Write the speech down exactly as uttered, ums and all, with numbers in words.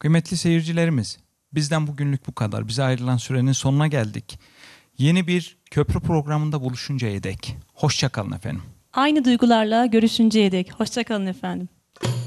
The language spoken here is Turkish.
Kıymetli seyircilerimiz, bizden bugünlük bu kadar. Bize ayrılan sürenin sonuna geldik. Yeni bir köprü programında buluşuncaya dek. Hoşça kalın efendim. Aynı duygularla görüşünceye dek. Hoşça kalın efendim.